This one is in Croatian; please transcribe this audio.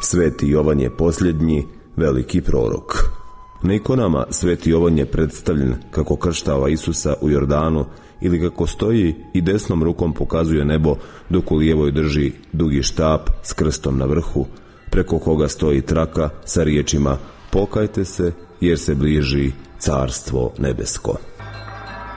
Sveti Jovan je posljednji veliki prorok. Na ikonama Sveti Jovan je predstavljen kako krštava Isusa u Jordanu ili kako stoji i desnom rukom pokazuje nebo dok u lijevoj drži dugi štap s krstom na vrhu, preko koga stoji traka sa riječima: pokajte se jer se bliži carstvo nebesko.